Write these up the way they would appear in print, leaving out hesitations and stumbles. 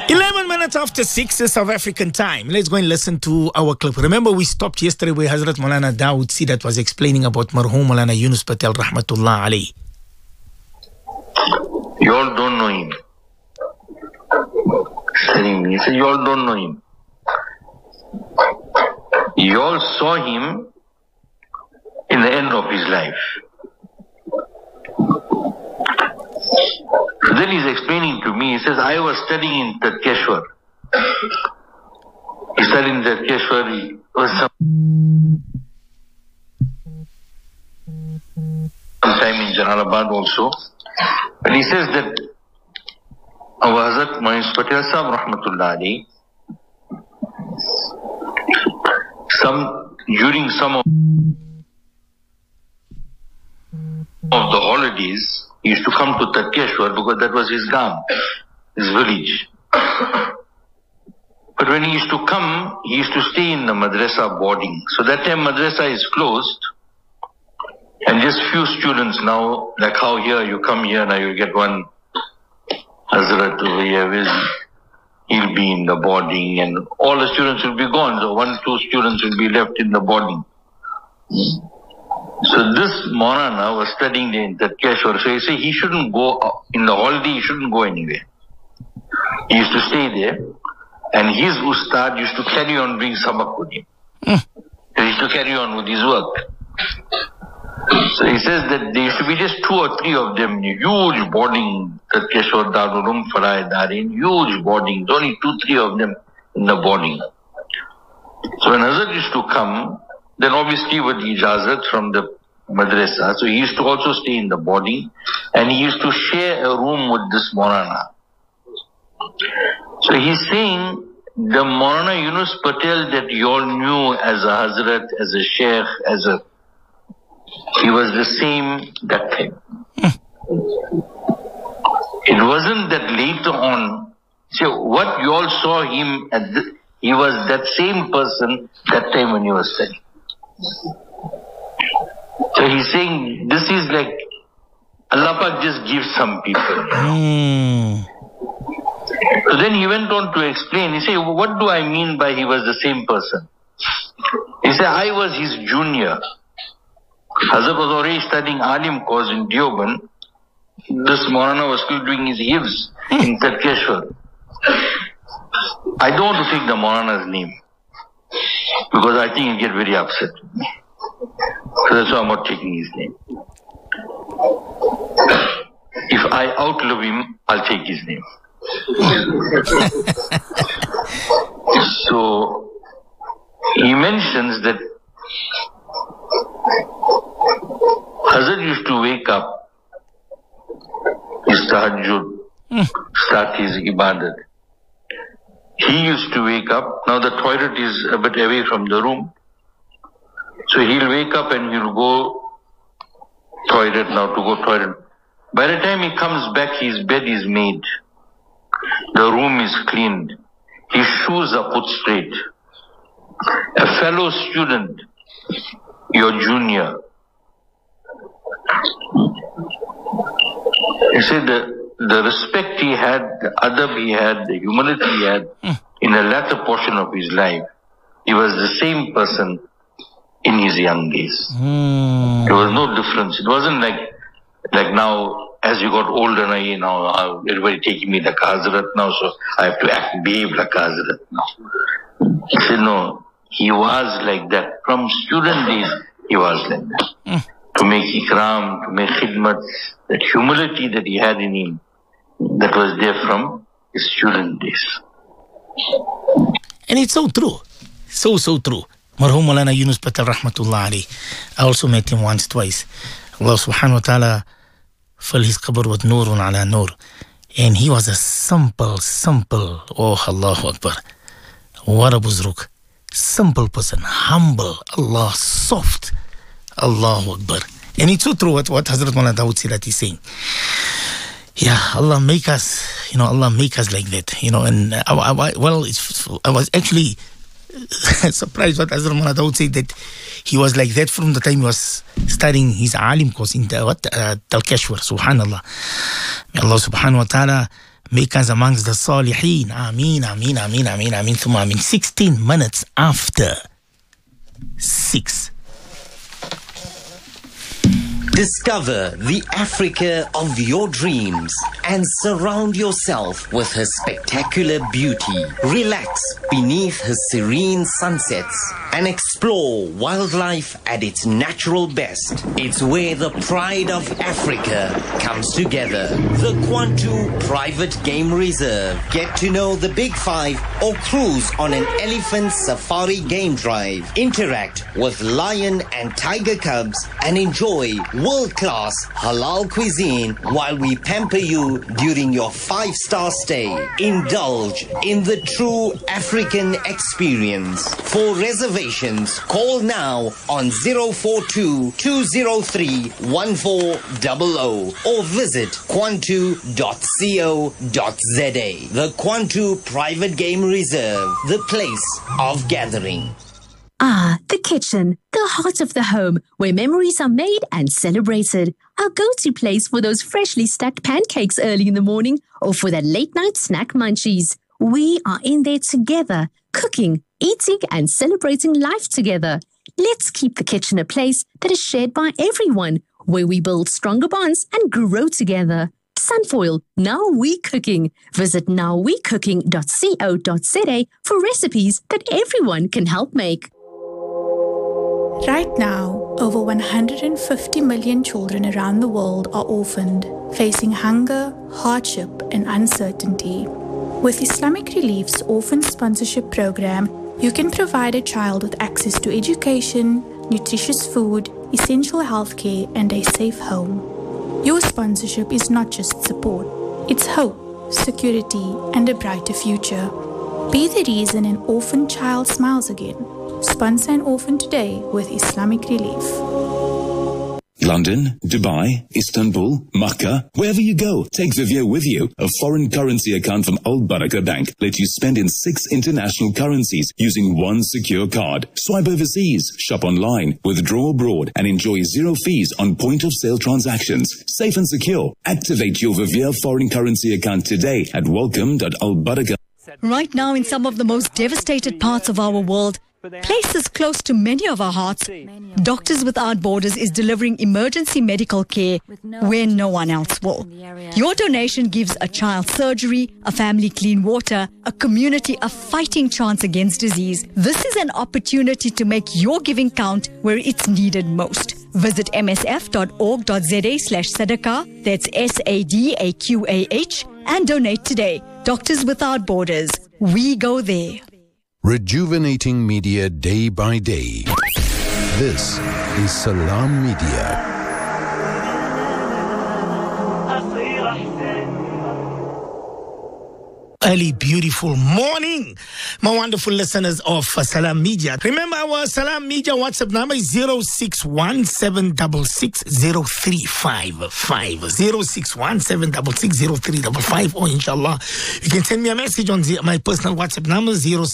11 minutes after 6 is South African time. Let's go and listen to our clip. Remember, we stopped yesterday where Hazrat Maulana Dawood Sidat was explaining about Marhum Maulana Yunus Patel Rahmatullah alayhi. You all don't know him. Telling me, he said, you all don't know him. You all saw him in the end of his life. So then he's explaining to me, he says, I was studying in Tatkeshwar. He studied in Tatkeshwar, he was some time in Jalalabad also. And he says that our Hazrat Yunus Patel Sahib Rahmatullah alayhi, during some of the holidays, he used to come to Tatkeshwar because that was his gam, his village. But when he used to come, he used to stay in the madrasa boarding. So that time madrasa is closed and just few students now, like how here you come here, now you get one Hazrat over here, he'll be in the boarding and all the students will be gone. So 1-2 students will be left in the boarding. So this Maulana was studying in Tatkeshwar. So he said he shouldn't go, in the holiday he shouldn't go anywhere. He used to stay there. And his ustad used to carry on doing sabak with him. He used to carry on with his work. So he says that there used to be just 2 or 3 of them, huge boarding, Tatkeshwar, Darul Uloom, Farai, Darin, huge boardings, only 2-3 of them in the boarding. So when Hazrat used to come, then obviously with ijazat from the madrasa, so he used to also stay in the boarding and he used to share a room with this Maulana. So he's saying the Maulana Yunus Patel that you all knew as a Hazrat, as a Sheikh, he was the same that time. It wasn't that later on, so what you all saw him, he was that same person that time when he was studying. So he's saying this is like Allah Pak just gives some people. So then he went on to explain. He said, what do I mean by he was the same person? He said, I was his junior. Hazrat was already studying Alim course in Deoband. This Maulana was still doing his hifz in Tatkeshwar. I don't want to take the Maulana's name because I think he'll get very upset with me. So that's why I'm not taking his name. If I outlive him, I'll take his name. So he mentions that Hazrat used to wake up, his tahajjud, start his ibadat. He used to wake up. Now the toilet is a bit away from the room. So he'll wake up and he'll go toilet now to go toilet. By the time he comes back, his bed is made. The room is cleaned. His shoes are put straight. A fellow student, your junior, he said the respect he had, the adab he had, the humility he had in the latter portion of his life, he was the same person in his young days. There was no difference. It wasn't like now, as you got older, now everybody taking me like Hazrat now, so I have to behave like Hazrat now. He said, no, he was like that. From student days, he was like that. To make ikram, to make khidmat, that humility that he had in him, that was there from his student days. And it's so true. So true. Marhum Maulana Yunus Patel Rahmatullah alayhi. I also met him once, twice. Allah subhanahu wa ta'ala fill his qabr with nurun ala nur. And he was a simple, oh Allahu Akbar. What a buzruk. Simple person, humble, Allah, soft. Allahu Akbar. And it's so true what Hazrat Maulana Dawood Sidat is saying. Yeah, Allah make us like that, and I was actually surprised what Hazrat Maulana Dawood said, that he was like that from the time he was studying his alim course in Tatkeshwar. Subhanallah. May Allah subhanahu wa ta'ala Make us amongst the Salihin. Ameen, Ameen, Ameen, Ameen, Ameen, Thumma Ameen. 16 minutes after 6. Discover the Africa of your dreams and surround yourself with her spectacular beauty. Relax beneath her serene sunsets and explore wildlife at its natural best. It's where the pride of Africa comes together. The Kwantu Private Game Reserve. Get to know the Big Five or cruise on an elephant safari game drive. Interact with lion and tiger cubs and enjoy world-class halal cuisine while we pamper you during your 5-star stay. Indulge in the true African experience. For reservations, call now on 042-203-1400 or visit kwantu.co.za. The Kwantu Private Game Reserve, the place of gathering. Ah, the kitchen, the heart of the home, where memories are made and celebrated. Our go-to place for those freshly stacked pancakes early in the morning or for that late-night snack munchies. We are in there together, cooking, eating and celebrating life together. Let's keep the kitchen a place that is shared by everyone, where we build stronger bonds and grow together. Sunfoil, Now We Cooking. Visit nowwecooking.co.za for recipes that everyone can help make. Right now, over 150 million children around the world are orphaned, facing hunger, hardship, and uncertainty. With Islamic Relief's Orphan Sponsorship Program, you can provide a child with access to education, nutritious food, essential healthcare, and a safe home. Your sponsorship is not just support, it's hope, security, and a brighter future. Be the reason an orphan child smiles again. Sponsor an orphan today with Islamic Relief. London, Dubai, Istanbul, Makkah, wherever you go, take Vivia with you. A foreign currency account from Al Barakah Bank lets you spend in 6 international currencies using one secure card. Swipe overseas, shop online, withdraw abroad, and enjoy 0 fees on point-of-sale transactions. Safe and secure. Activate your Vivia foreign currency account today at welcome.albarakah. Right now, in some of the most devastated parts of our world, places close to many of our hearts, Doctors Without Borders is delivering emergency medical care where no one else will. Your donation gives a child surgery, a family clean water, a community a fighting chance against disease. This is an opportunity to make your giving count where it's needed most. Visit msf.org.za/sadaqah, that's SADAQAH, and donate today. Doctors Without Borders. We go there. Rejuvenating media day by day. This is Salam Media. Early, beautiful morning, my wonderful listeners of Salam Media. Remember, our Salam Media WhatsApp number is 0617660355. 0617660355. Or inshallah, you can send me a message on my personal WhatsApp number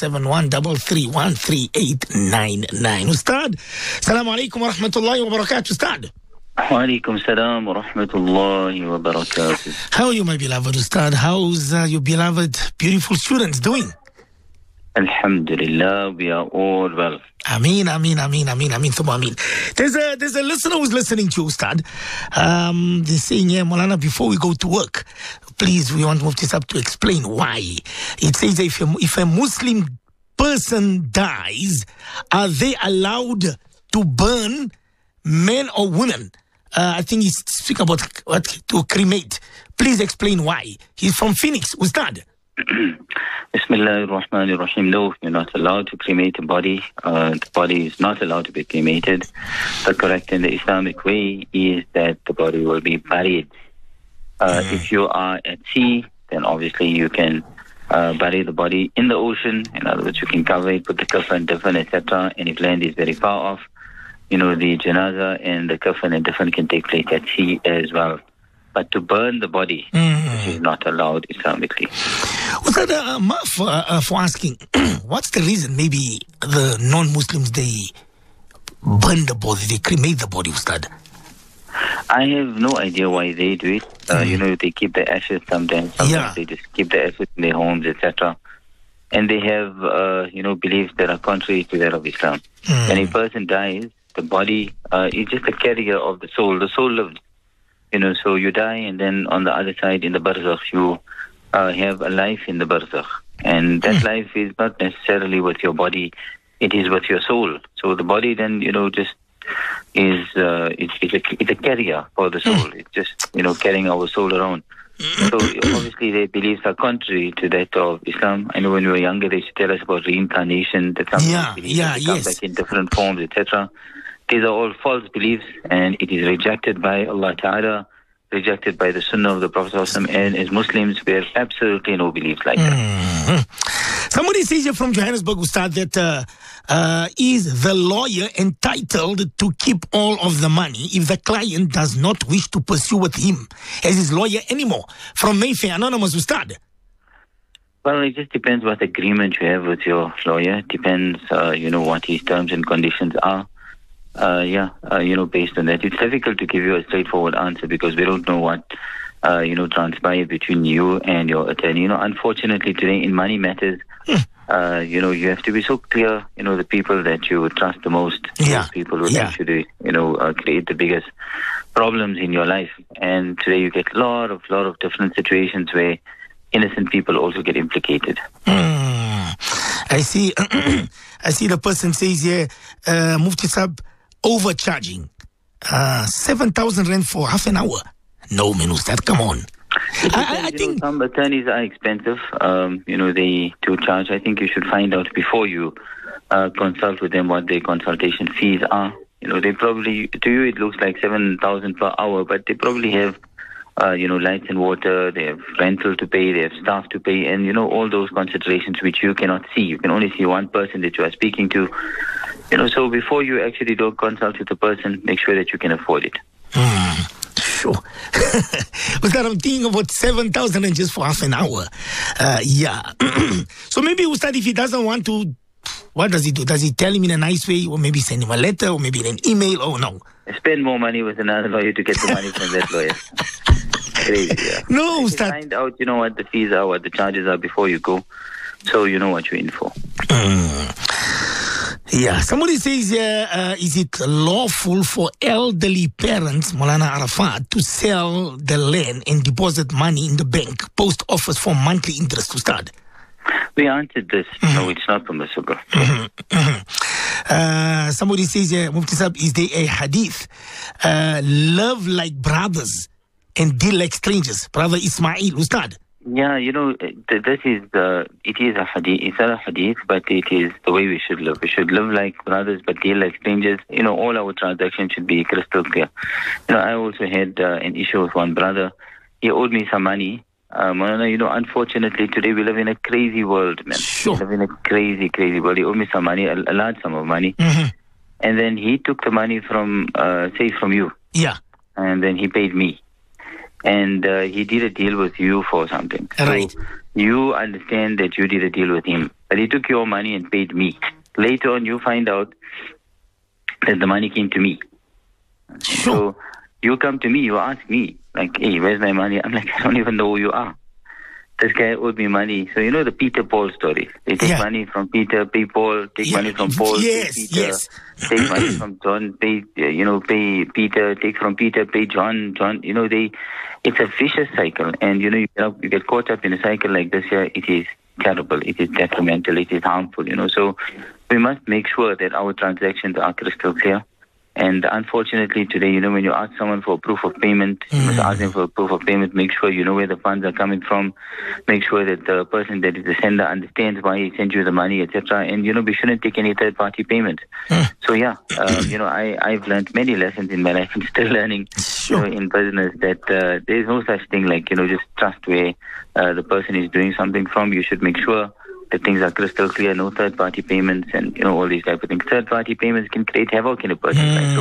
07133133899. Ustad, Assalamu alaikum wa rahmatullahi wa barakatuh, Ustad. Wa alaikum salam wa rahmatullahi wa barakatuh. How are you, my beloved Ustad? How's your beloved, beautiful students doing? Alhamdulillah, we are all well. Ameen, ameen, ameen, ameen, ameen, thumma ameen. There's a listener who's listening to you, Ustad. They're saying, yeah, Maulana, before we go to work, please, we want Mufti Sahib to explain why. It says if a Muslim person dies, are they allowed to burn, men or women? I think he's speaking about what to cremate. Please explain why. He's from Phoenix, Ustad. Bismillah ar-Rahman ar-Rahim. No, you're not allowed to cremate a body. The body is not allowed to be cremated. The correct in the Islamic way is that the body will be buried. If you are at sea, then obviously you can bury the body in the ocean. In other words, you can cover it, put the kafan, different, etc. And if land is very far off, the janaza and the kafan and different can take place at sea as well. But to burn the body, which is not allowed Islamically. Ustad, for asking, what's the reason maybe the non-Muslims, they burn the body, they cremate the body, Ustad? I have no idea why they do it. They keep the ashes sometimes. They just keep the ashes in their homes, etc. And they have, beliefs that are contrary to that of Islam. When a person dies, the body is just a carrier of the soul. The soul lives. So you die, and then on the other side, in the barzakh, you have a life in the barzakh. And that life is not necessarily with your body, it is with your soul. So the body then, just is it's a carrier for the soul. It's just, carrying our soul around. So obviously their beliefs are contrary to that of Islam. I know when we were younger, they used to tell us about reincarnation, that some come back in different forms, etc. These are all false beliefs, and it is rejected by Allah Ta'ala, rejected by the Sunnah of the Prophet ﷺ, and as Muslims, we have absolutely no beliefs like that. Somebody says here from Johannesburg, Ustad, that is the lawyer entitled to keep all of the money if the client does not wish to pursue with him as his lawyer anymore? From Mayfair, Anonymous, Ustad. Well, it just depends what agreement you have with your lawyer. It depends, what his terms and conditions are. Based on that. It's difficult to give you a straightforward answer because we don't know what, transpired between you and your attorney. Unfortunately today in money matters, you have to be so clear, the people that you would trust the most, those people would actually, create the biggest problems in your life. And today you get a lot of different situations where innocent people also get implicated. I see the person says here, Mufti Sab, overcharging 7,000 rand for half an hour. No, man, Ustad, come on. I think some attorneys are expensive. They do charge. I think you should find out before you consult with them what their consultation fees are. They probably, to you it looks like 7,000 per hour, but they probably have lights and water, they have rental to pay, they have staff to pay, and all those considerations which you cannot see. You can only see one person that you are speaking to. So before you actually do consult with the person, make sure that you can afford it. Sure. But I'm thinking about 7,000 and just for half an hour. So maybe Ustad, if he doesn't want to, what does he do? Does he tell him in a nice way, or maybe send him a letter, or maybe an email? Oh, no. Spend more money with another lawyer to get the money from that lawyer. Crazy, yeah. No, Ustad. Find out, what the fees are, what the charges are before you go, so you know what you're in for. Somebody says, is it lawful for elderly parents, Maulana Arafat, to sell the land and deposit money in the bank, post office for monthly interest to start? We answered this. No, it's not permissible. Somebody says, Mufti Sahib, is there a hadith? Love like brothers and deal like strangers. Brother Ismail, Ustad. Yeah, this is it is a hadith. It's not a hadith, but it is the way we should live. We should live like brothers, but deal like strangers. All our transactions should be crystal clear. I also had an issue with one brother. He owed me some money. Unfortunately, today we live in a crazy world, man. Sure. We live in a crazy, crazy world. He owed me some money, a large sum of money. And then he took the money from you. Yeah. And then he paid me. And he did a deal with you for something. Right. So you understand that you did a deal with him. But he took your money and paid me. Later on, you find out that the money came to me. Sure. So you come to me, you ask me, like, hey, where's my money? I'm like, I don't even know who you are. This guy owed me money. So the Peter Paul story. They take money from Peter, pay Paul, take money from Paul, pay Peter, take money from John, pay Peter, take from Peter, pay John, it's a vicious cycle. And you get caught up in a cycle like this here, it is terrible, it is detrimental, it is harmful, So we must make sure that our transactions are crystal clear. And unfortunately today, when you ask someone for proof of payment, you must ask them for proof of payment, make sure you know where the funds are coming from, make sure that the person that is the sender understands why he sent you the money, etc. And, we shouldn't take any third-party payment. So, I've learned many lessons in my life and still learning in business that there is no such thing like, just trust where the person is doing something from. You should make sure that things are crystal clear, no third-party payments, and all these type of things. Third-party payments can create havoc in a person's life.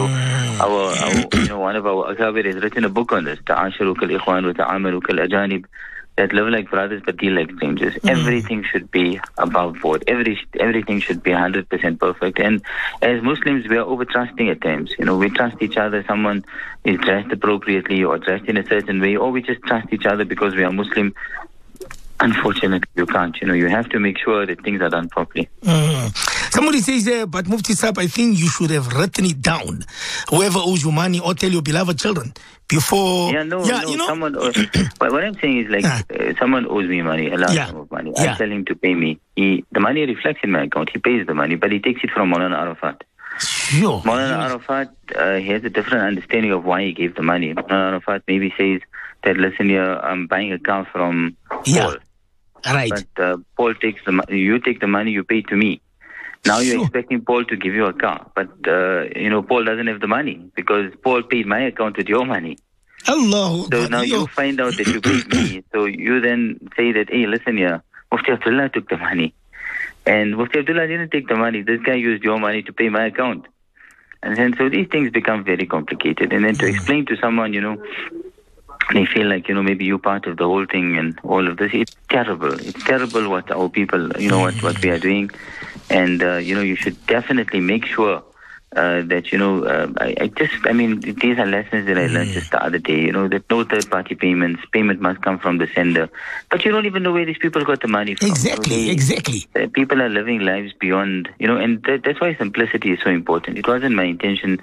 So, one of our Akabir has written a book on this, Ta'asharu kal ikhwan wa ta'amalu kal ajanib, that live like brothers but deal like strangers. Everything should be above board. Everything should be 100% perfect. And as Muslims, we are over-trusting at times. We trust each other. Someone is dressed appropriately or dressed in a certain way, or we just trust each other because we are Muslim. Unfortunately, you can't. You have to make sure that things are done properly. Somebody says, but Mufti Saab, I think you should have written it down. Whoever owes you money, or tell your beloved children before. Someone. But what I'm saying is, someone owes me money, a large sum of money. I tell him to pay me. The money reflects in my account. He pays the money, but he takes it from Maulana Arafat. Sure. Maulana Arafat, he has a different understanding of why he gave the money. Maulana Arafat maybe says that, listen here, I'm buying a car from Paul. Right. But Paul takes the money. You take the money, you pay to me. Now you're expecting Paul to give you a car, but Paul doesn't have the money because Paul paid my account with your money. Allah. So now you find out that you paid me. So you then say that, hey, listen here, Mufti Abdullah took the money, and Mufti Abdullah didn't take the money. This guy used your money to pay my account, and then so these things become very complicated. And then to explain to someone, they feel like, maybe you're part of the whole thing and all of this. It's terrible. It's terrible what our people, what we are doing. And, you should definitely make sure that, these are lessons that I learned just the other day, that no third-party payment must come from the sender. But you don't even know where these people got the money from. Exactly. People are living lives beyond, and that's why simplicity is so important. It wasn't my intention,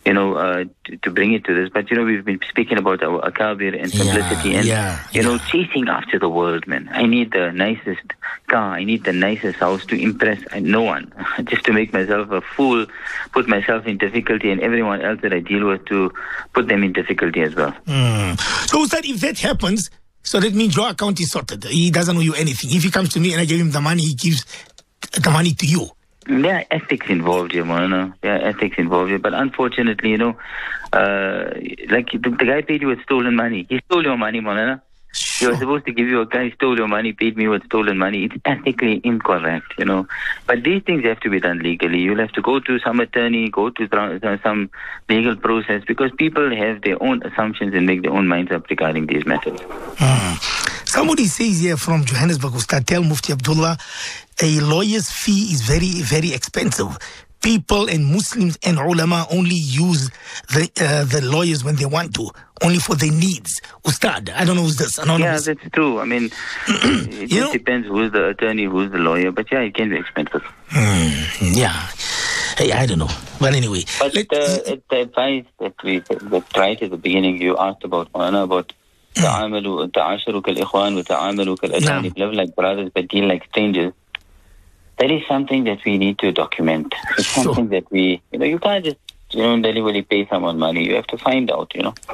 to bring it to this, but, we've been speaking about our akabir and simplicity and, chasing after the world, man. I need the nicest car. I need the nicest house to impress no one, just to make myself a fool, put myself in difficulty, and everyone else that I deal with to put them in difficulty as well. So, Ustad, if that happens, so that means your account is sorted. He doesn't owe you anything. If he comes to me and I give him the money, he gives the money to you. There are ethics involved here, Maulana. There are ethics involved here. But unfortunately, the guy paid you with stolen money. He stole your money, Maulana. He was supposed to give you a guy, stole your money, paid me with stolen money. It's ethically incorrect, But these things have to be done legally. You'll have to go to some attorney, go to some legal process, because people have their own assumptions and make their own minds up regarding these matters. Somebody says here from Johannesburg, Ustad, tell Mufti Abdullah, a lawyer's fee is very, very expensive. People and Muslims and ulama only use the lawyers when they want to, only for their needs. Ustad, I don't know who's this. Anonymous. Yeah, that's true. I mean, it just depends who's the attorney, who's the lawyer. But yeah, it can be expensive. Hey, I don't know. But anyway. But the advice that right at the beginning, you asked about ta'asharu kal-ikhwan wa ta'amalu kal-ajanib, live like brothers but deal like strangers. That is something that we need to document. It's something that we, you can't just, deliberately pay someone money. You have to find out,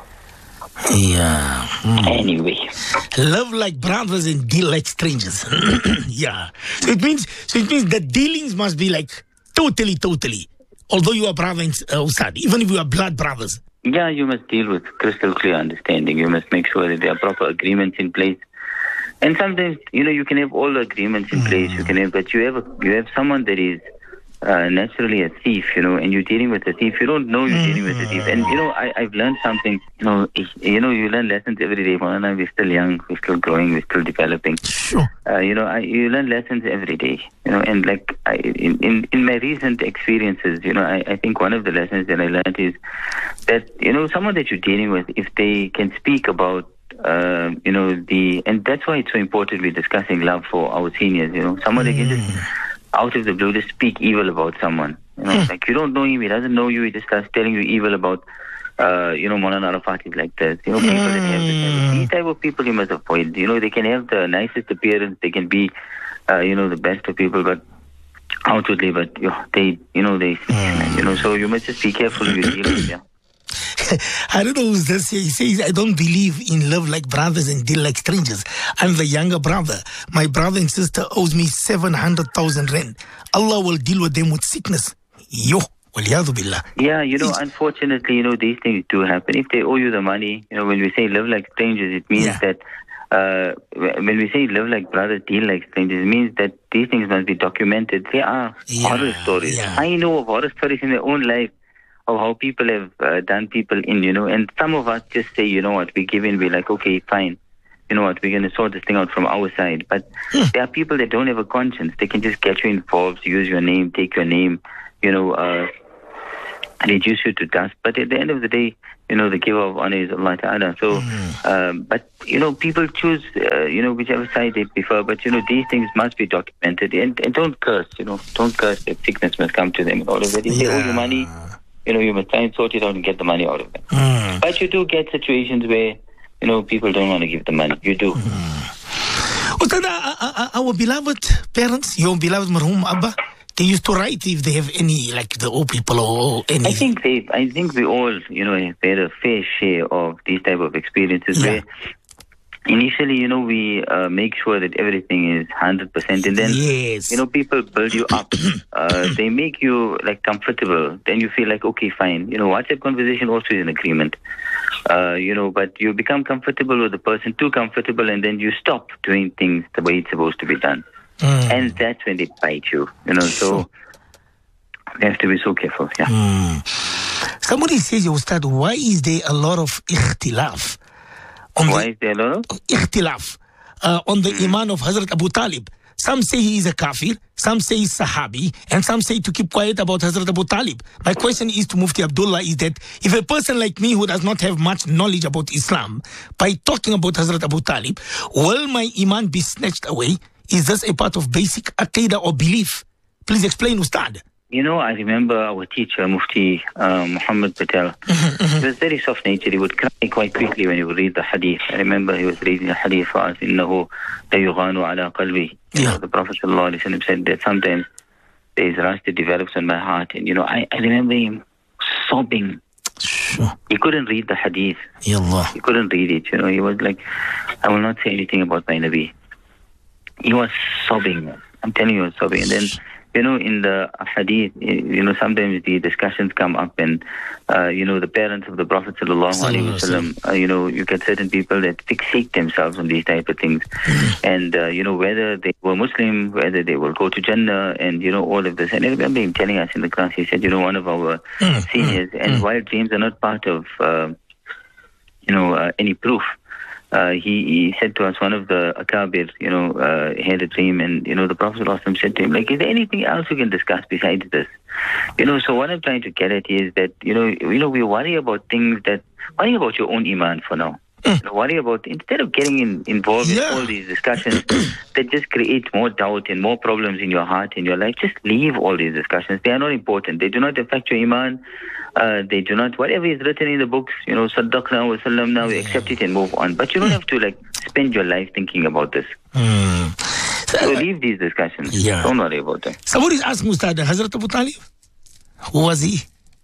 Yeah. Anyway. Love like brothers and deal like strangers. Yeah. So it means the dealings must be like totally. Although you are brother and Ustad, even if you are blood brothers. Yeah, you must deal with crystal clear understanding. You must make sure that there are proper agreements in place. And sometimes, you can have all the agreements in place, but you have someone that is naturally a thief, and you're dealing with a thief. You don't know you're dealing with a thief. And, I've learned something, you learn lessons every day. We're still young, we're still growing, we're still developing. Sure. You learn lessons every day, and in my recent experiences, I think one of the lessons that I learned is that, someone that you're dealing with, if they can speak about, and that's why it's so important we're discussing love for our seniors, someone that can just, out of the blue, just speak evil about someone, like you don't know him, he doesn't know you, he just starts telling you evil about, Maulana Arafat is like this, people that have this, these type of people you must avoid, they can have the nicest appearance, they can be, the best of people, but outwardly, but they so you must just be careful you deal with them. I don't know who's this. He says, I don't believe in love like brothers and deal like strangers. I'm the younger brother. My brother and sister owes me 700,000 rand. Allah will deal with them with sickness. Waliyadu billah. Yeah, unfortunately, these things do happen. If they owe you the money, when we say live like strangers, it means that when we say live like brothers, deal like strangers, it means that these things must be documented. There are horror stories. I know of horror stories in their own life of how people have done people in, and some of us just say, what, we give in, we're like, okay, fine. you know what, we're going to sort this thing out from our side. But there are people that don't have a conscience. They can just get you involved, use your name, take your name, you know, reduce you to dust. But at the end of the day, you know, the giver of honor is Allah Ta'ala. So, but, you know, people choose, you know, whichever side they prefer. But, you know, these things must be documented. And don't curse, you know, don't curse that sickness must come to them. All of that. If they owe you money, you know, you must try and sort it out and get the money out of them. But you do get situations where, you know, people don't want to give the money. You do. Ustad, our beloved parents, your beloved marhum Abba, they used to write if they have any, like the old people or any. I think we all, you know, have had a fair share of these type of experiences where initially, you know, we make sure that everything is 100%, and then, you know, people build you up. They make you like comfortable. Then you feel like, okay, fine. You know, WhatsApp conversation also is an agreement. You know, but you become comfortable with the person, too comfortable, and then you stop doing things the way it's supposed to be done. And that's when they bite you, you know, so you have to be so careful, Somebody says, Ustad, why is there a lot of ikhtilaf? Why is there a lot of? Ikhtilaf on the iman of Hazrat Abu Talib. Some say he is a kafir, some say he's Sahabi, and some say to keep quiet about Hazrat Abu Talib. My question is to Mufti Abdullah is that if a person like me who does not have much knowledge about Islam, by talking about Hazrat Abu Talib, will my iman be snatched away? Is this a part of basic aqidah or belief? Please explain, Ustad. You know, I remember our teacher, Mufti Muhammad Patel. He was very soft-natured. He would cry quite quickly when he would read the hadith. I remember he was reading the hadith for us, إِنَّهُ لَيُغَانُ عَلَىٰ قَلْبِي. You know, the Prophet ﷺ said that sometimes there is rust that develops in my heart. And, you know, I remember him sobbing. He couldn't read the hadith. He couldn't read it. You know, he was like, I will not say anything about my Nabi. He was sobbing. I'm telling you, he was sobbing. And then, you know, in the hadith, you know, sometimes the discussions come up and, you know, the parents of the Prophet ﷺ, you know, you get certain people that fixate themselves on these type of things. And, you know, whether they were Muslim, whether they will go to Jannah and, you know, all of this. And I remember him telling us in the class, he said, you know, one of our seniors, and while dreams are not part of, you know, any proof, he said to us, one of the Akabir, you know, had a dream, and, you know, the Prophet ﷺ said to him, like, is there anything else we can discuss besides this? You know, so what I'm trying to get at is that, you know, we worry about things worry about your own iman for now. You know, worry about, instead of getting involved in all these discussions that just create more doubt and more problems in your heart, in your life, just leave all these discussions. They are not important. They do not affect your iman. They do not, whatever is written in the books, you know, saddaqna wa sallamna, we accept it and move on. But you don't have to, like, spend your life thinking about this. So leave these discussions. Don't worry about them. Somebody's asking Ustad, Hazrat Abu Talib, who was he?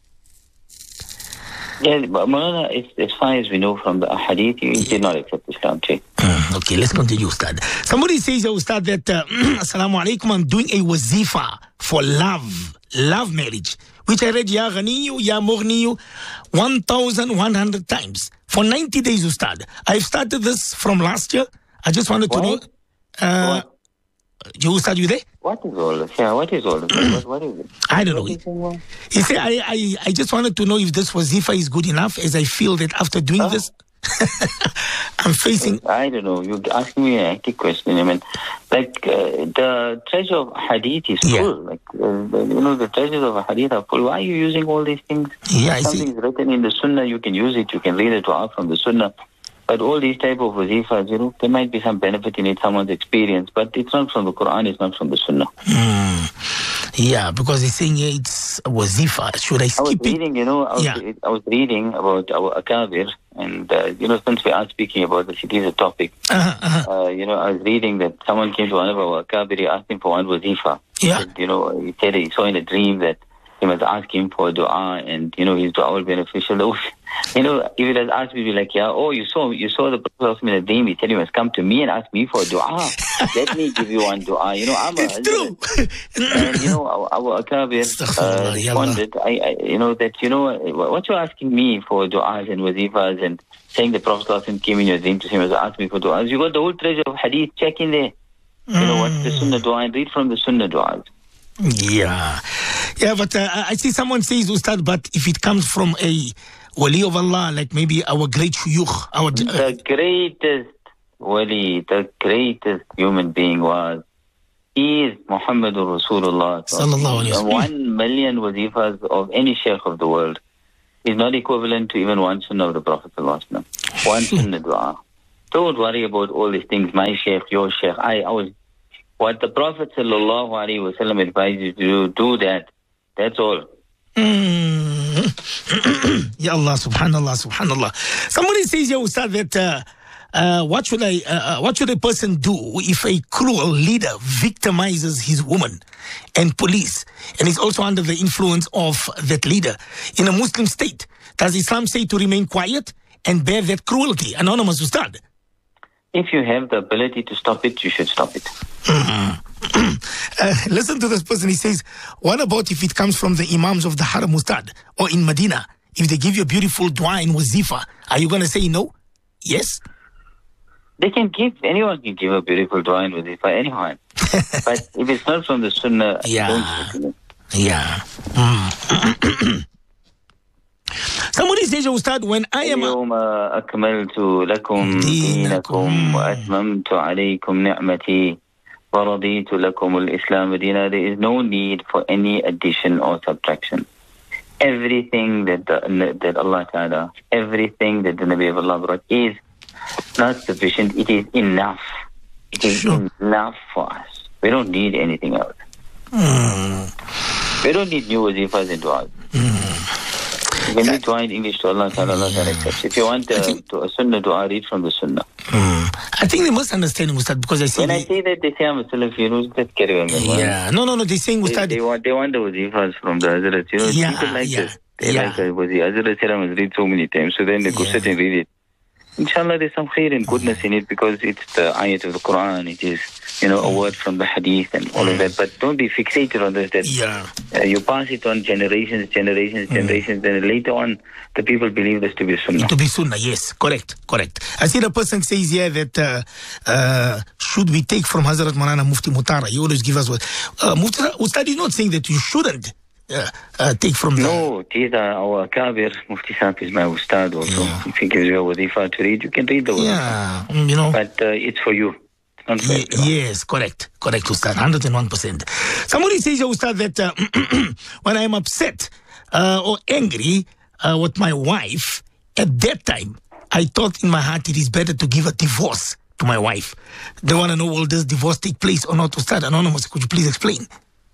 Yeah, but Maulana, as far as we know from the hadith, he did not accept Islam too. Okay, let's continue, Ustad. Somebody says, Ustad, that, Assalamu alaikum, I'm doing a wazifa for love marriage, which I read, Ya Ghaniyu, Ya Mughniyu, 1,100 times. For 90 days, Ustad. I've started this from last year. I just wanted to know. Ustad, you there? What is all this? Yeah, what is all this? What is it? I don't know. He said, I just wanted to know if this wazifa is good enough, as I feel that after doing this, I'm facing... I don't know. You're asking me a hectic question. I mean, like, the treasure of hadith is full. Like, you know, the treasures of hadith are full. Why are you using all these things? Yeah, something's written in the sunnah, you can use it. You can read it out from the sunnah. But all these type of wazifas, you know, there might be some benefit in it, someone's experience, but it's not from the Quran, it's not from the Sunnah. Yeah, because he's saying it's a wazifa. Should I skip it? Reading, you know, I was reading about our Akabir, and, you know, since we are speaking about this, it is a topic. You know, I was reading that someone came to one of our Akabir, he asked him for one wazifa. And, you know, he said he saw in a dream that he must ask him for dua, and, you know, his dua will be beneficial. You know, if it has asked me, be like, yeah, oh, you saw the Prophet in a dream, he said you must come to me and ask me for dua. Let me give you one dua. You know, I'm a husband. And, you know, our Akabir responded, you know, that, you know, what you're asking me for duas and wazifas and saying the Prophet came in your dream to say, you must ask me for duas. You got the whole treasure of hadith, check in there. You know, what's the sunnah dua, and read from the sunnah duas. Yeah, but I see someone says, Ustad, but if it comes from a wali of Allah, like maybe our great shuyukh, the greatest wali, the greatest human being is Muhammadur Rasulullah. Sallallahu alayhi wa sallam. 1 million wazifas of any sheikh of the world is not equivalent to even one sunnah of the Prophet sallallahu alaihi wasallam. One sunnah dua. Don't worry about all these things, my sheikh, your sheikh, ours. What the Prophet sallallahu alaihi wasallam advised you to do that. That's all. Ya Allah, subhanallah. Somebody says, ya Ustad, that what should a person do if a cruel leader victimizes his woman and police and is also under the influence of that leader in a Muslim state? Does Islam say to remain quiet and bear that cruelty? Anonymous Ustad. If you have the ability to stop it, you should stop it. Listen to this person. He says, what about if it comes from the imams of the Haram Ustad or in Medina? If they give you a beautiful dua in wazifa, are you going to say no? Yes? Anyone can give a beautiful dua in wazifa, anyone. But if it's not from the sunnah, don't. Yeah. Somebody says, Ustad, when I am... اليوم أكملت لكم دينكم وأتممت عليكم نعمتي ورضيت لكم الإسلام دينا. There is no need for any addition or subtraction. Everything that Allah Ta'ala, everything that the Nabi of Allah brought is not sufficient. It is enough. It is enough for us. We don't need anything else. We don't need new wazifas and du'as. You can read dua in English to Allah Ta'ala, Allah Ta'ala accepts. If you want a sunnah dua, read from the sunnah. I think they must understand, Ustad, because I say... When I say that, they say I'm a Salafi, let's carry on. Yeah, no, they're saying, Ustad... They want the wazifas from the Hazrat, people like this. They like the wazifa. Hazrat said I must read so many times, so then they go sit and read it. Inshallah, there's some khair and goodness in it because it's the ayat of the Quran. It is, a word from the hadith and all of that. But don't be fixated on this. You pass it on generations. Then later on, the people believe this to be sunnah. To be sunnah, yes. Correct. I see the person says here that should we take from Hazrat Maulana Mufti Mutara? You always give us what. Mufti Ustad is not saying that you shouldn't take from No, these are our Kabir. Mufti Sahib is my Ustad also. If he gives you a wazifa to read, you can read the wazifa. But it's for you. It's not for everyone. Yes, correct, Ustad, 101%. Somebody says, Ustad, that when I'm upset or angry with my wife, at that time, I thought in my heart it is better to give a divorce to my wife. They want to know, will this divorce take place or not? Ustad, Anonymous, could you please explain?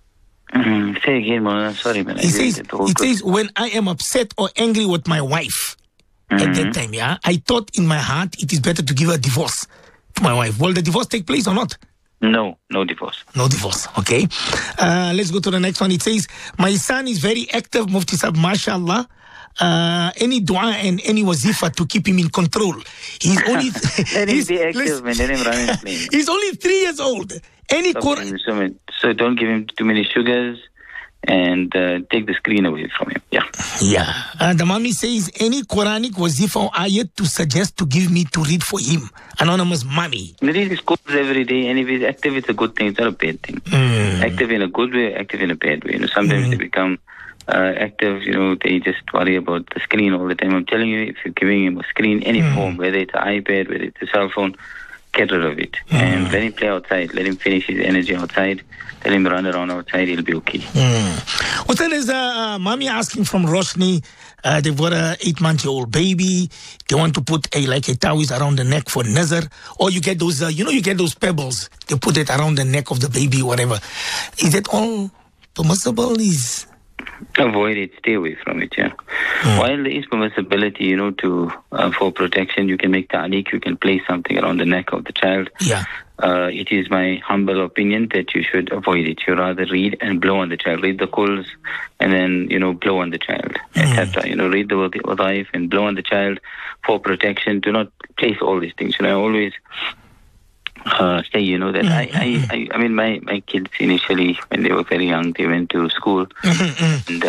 Say again, man. Sorry, man. It says, when I am upset or angry with my wife, at that time, I thought in my heart it is better to give a divorce to my wife. Will the divorce take place or not? No divorce. No divorce, okay. Let's go to the next one. It says, my son is very active, Mufti Sahib, mashallah. Any dua and any wazifa to keep him in control. He's only... Let him be active, man. Let him run and play. He's only 3 years old. So don't give him too many sugars and take the screen away from him. Yeah. The mommy says, any Quranic wazifa or ayat to suggest to give me to read for him. Anonymous mommy. He reads his Qur'an every day, and if he's active, it's a good thing. It's not a bad thing. Active in a good way, active in a bad way. Sometimes they become active, they just worry about the screen all the time. I'm telling you, if you're giving him a screen, any form, whether it's an iPad, whether it's a cell phone, get rid of it. And let him play outside. Let him finish his energy outside. Let him run around outside. He'll be okay. Well, then there's a mommy asking from Roshni. They've got a 8-month-old baby. They want to put a tawiz around the neck for nazar. Or you get those, you get those pebbles. They put it around the neck of the baby, whatever. Is that all permissible? Avoid it. Stay away from it, While there is permissibility, for protection, you can make ta'liq, you can place something around the neck of the child. It is my humble opinion that you should avoid it. You rather read and blow on the child. Read the quls and then, blow on the child, etc. Read the wadhaif and blow on the child for protection. Do not place all these things. I always... say, that I mean, my kids initially, when they were very young, they went to school, and,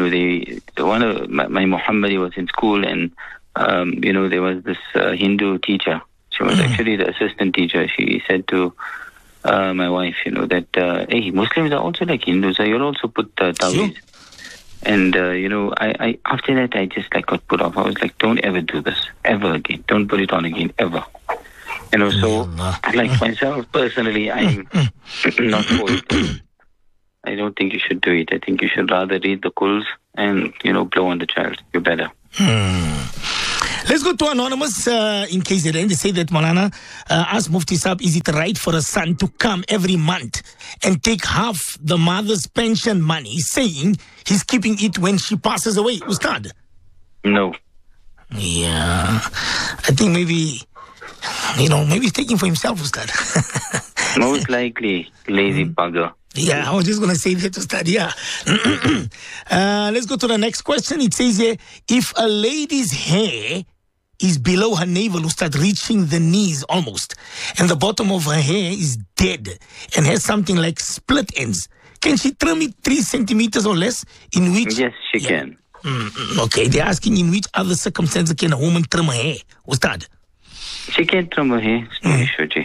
my Muhammadi was in school, and, there was this Hindu teacher. She was actually the assistant teacher. She said to my wife, that, hey, Muslims are also like Hindus, so you'll also put taweez. And, I after that, I just got put off. I was like, don't ever do this, ever again. Don't put it on again, ever. You know, so like myself personally, I'm not for it. I don't think you should do it. I think you should rather read the Quls and, you know, blow on the child. You're better. Let's go to Anonymous in KZN. They say that Maulana asked Mufti Saab, is it right for a son to come every month and take half the mother's pension money, saying he's keeping it when she passes away? Ustad? No. Yeah. I think maybe, maybe he's taking for himself, Ustad. Most likely, lazy bugger. Yeah, I was just going to say that, Ustad. Yeah. Let's go to the next question. It says here, if a lady's hair is below her navel, Ustad, reaching the knees almost, and the bottom of her hair is dead and has something like split ends, can she trim it 3 centimeters or less? In which? Yes, she can. Okay, they're asking in which other circumstances can a woman trim her hair, Ustad? She can trim her hair. It's no issue, G.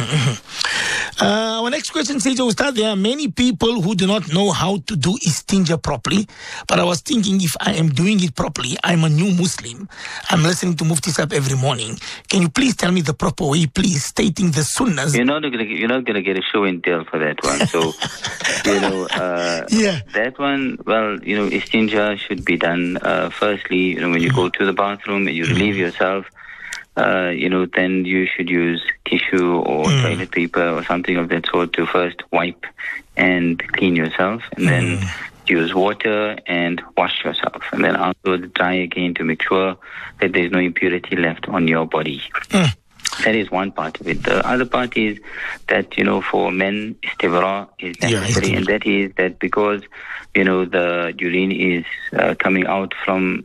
Our next question says, Ustad, there are many people who do not know how to do istinja properly, but I was thinking if I am doing it properly, I'm a new Muslim. I'm listening to Mufti Saab every morning. Can you please tell me the proper way, please, stating the sunnahs? You're not gonna get a show and tell for that one. So, that one, well, istinja should be done. Firstly, when you go to the bathroom and you relieve yourself, then you should use tissue or toilet paper or something of that sort to first wipe and clean yourself, and then use water and wash yourself, and then afterwards dry again to make sure that there's no impurity left on your body. That is one part of it. The other part is that, for men, istibra is necessary, and that is that because, the urine is coming out from,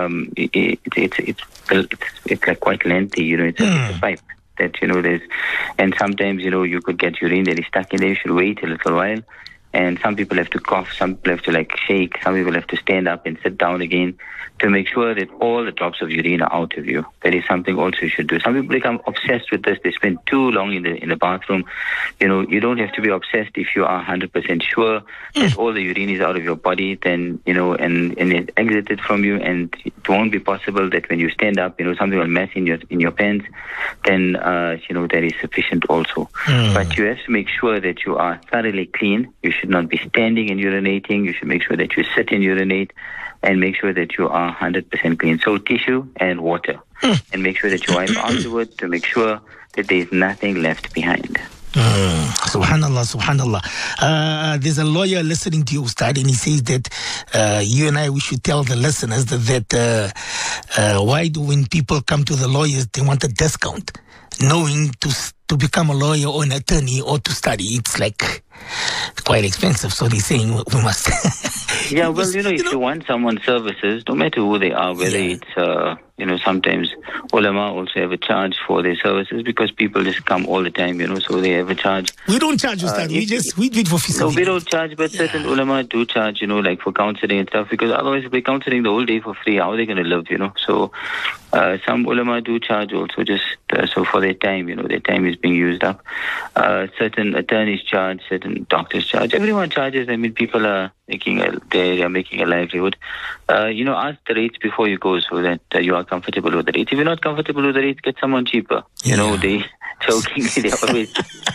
it's like quite lengthy, it's a pipe that, there's, and sometimes, you could get urine that is stuck in there. You should wait a little while. And some people have to cough, some people have to shake, some people have to stand up and sit down again to make sure that all the drops of urine are out of you. That is something also you should do. Some people become obsessed with this. They spend too long in the bathroom. You don't have to be obsessed if you are 100% sure that all the urine is out of your body, then, and it exited from you, and it won't be possible that when you stand up, something will mess in your pants, then, that is sufficient also. But you have to make sure that you are thoroughly clean. You should not be standing and urinating. You should make sure that you sit and urinate, and make sure that you are 100% clean. So tissue and water. And make sure that you wipe afterwards to make sure that there is nothing left behind. Subhanallah, subhanallah. There's a lawyer listening to you, Ustad, and he says that you and I, we should tell the listeners that why do when people come to the lawyers, they want a discount, knowing to become a lawyer or an attorney or to study, it's like quite expensive. So they're saying we must. Yeah, well, if you want someone's services, no matter who they are, whether it's, sometimes ulama also have a charge for their services because people just come all the time, so they have a charge. We don't charge, Ustad. We do it for fisability. No, we don't charge, but certain ulama do charge, like for counseling and stuff, because otherwise if they're counseling the whole day for free, how are they going to live, So some ulama do charge also just so for their time, their time is being used up. Certain attorneys charge, certain doctors charge. Everyone charges. I mean, people are making a livelihood. Ask the rates before you go so that you are comfortable with the rates. If you're not comfortable with the rates, get someone cheaper. They jokingly, they always,